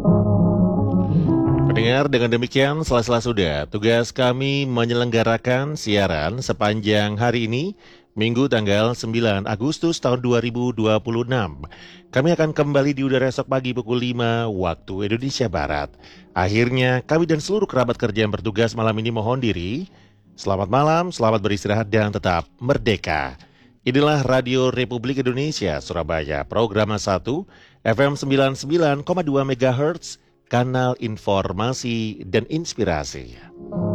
Pendengar, dengan demikian sela-sela sudah tugas kami menyelenggarakan siaran sepanjang hari ini, Minggu tanggal 9 Agustus tahun 2026. Kami akan kembali di udara esok pagi pukul 5 waktu Indonesia Barat. Akhirnya, kami dan seluruh kerabat kerja yang bertugas malam ini mohon diri. Selamat malam, selamat beristirahat dan tetap merdeka. Inilah Radio Republik Indonesia Surabaya, program 1, FM 99,2 MHz, kanal informasi dan inspirasi.